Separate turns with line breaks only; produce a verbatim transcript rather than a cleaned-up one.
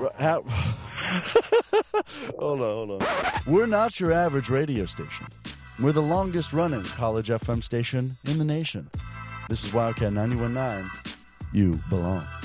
How- hold on, hold on. We're not your average radio station. We're the longest running college F M station in the nation. This is Wildcat ninety-one point nine. You belong.